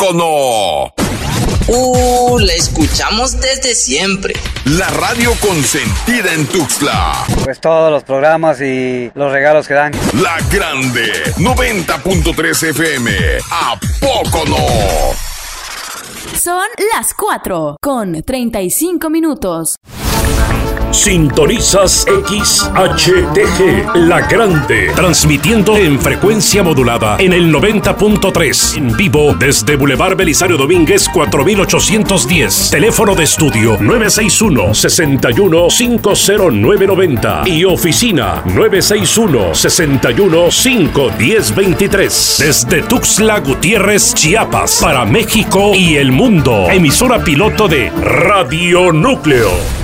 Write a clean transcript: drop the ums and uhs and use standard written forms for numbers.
poco no? La escuchamos desde siempre. La radio consentida en Tuxtla. Pues todos los programas y los regalos que dan. La Grande, 90.3 FM. ¿A poco no? Son las 4:35. Sintonizas XHTG, La Grande, transmitiendo en frecuencia modulada en el 90.3, en vivo desde Boulevard Belisario Domínguez 4810, teléfono de estudio 961-61-50990 y oficina 961-61-51023, desde Tuxtla Gutiérrez, Chiapas, para México y el mundo, emisora piloto de Radio Núcleo.